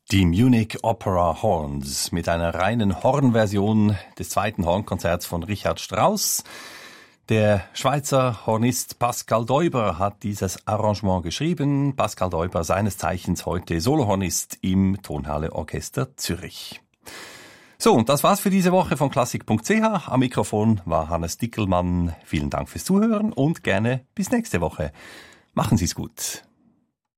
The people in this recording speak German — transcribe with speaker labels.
Speaker 1: Die Munich Opera Horns mit einer reinen Hornversion des zweiten Hornkonzerts von Richard Strauss. Der Schweizer Hornist Pascal Deuber hat dieses Arrangement geschrieben. Pascal Deuber, seines Zeichens heute Solohornist im Tonhalle Orchester Zürich. So, und das war's für diese Woche von Klassik.ch. Am Mikrofon war Hannes Dickelmann. Vielen Dank fürs Zuhören und gerne bis nächste Woche. Machen Sie's gut.